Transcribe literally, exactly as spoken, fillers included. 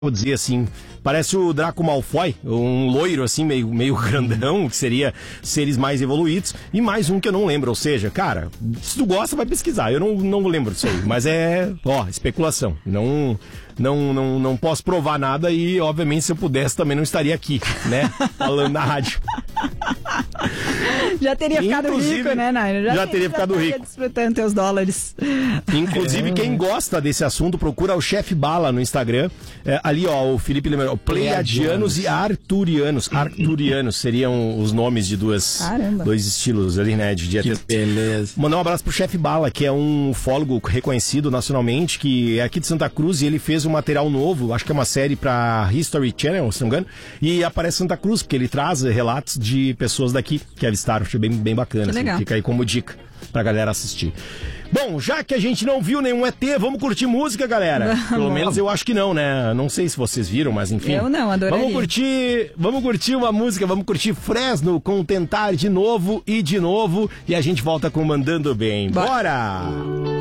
vou dizer assim, parece o Draco Malfoy, um loiro assim, meio, meio grandão, que seria seres mais evoluídos, e mais um que eu não lembro, ou seja, cara, se tu gosta, vai pesquisar, eu não, não lembro disso aí, mas é, ó, especulação, não, não, não, não posso provar nada e, obviamente, se eu pudesse também não estaria aqui, né, falando na rádio. Já teria ficado Inclusive, rico, né, Nairo? Já, já teria já ficado rico. Desfrutando teus dólares. Inclusive, é. Quem gosta desse assunto, procura o Chefe Bala no Instagram. É, ali, ó, o Felipe lembrou. Pleiadianos e Arturianos. Arturianos seriam os nomes de duas, dois estilos ali, né? De dia. Que beleza. Mandar um abraço pro Chefe Bala, que é um ufólogo reconhecido nacionalmente, que é aqui de Santa Cruz, e ele fez um material novo, acho que é uma série pra History Channel, se não me engano, e aparece Santa Cruz, porque ele traz relatos de pessoas daqui que avistaram. Achei bem, bem bacana. Assim, fica aí como dica pra galera assistir. Bom, já que a gente não viu nenhum E T, vamos curtir música, galera? Pelo menos eu acho que não, né? Não sei se vocês viram, mas enfim. Eu não, adoraria. Vamos curtir, vamos curtir uma música, vamos curtir Fresno com Tentar de Novo e de Novo. E a gente volta com Mandando Bem. Bora! Bora!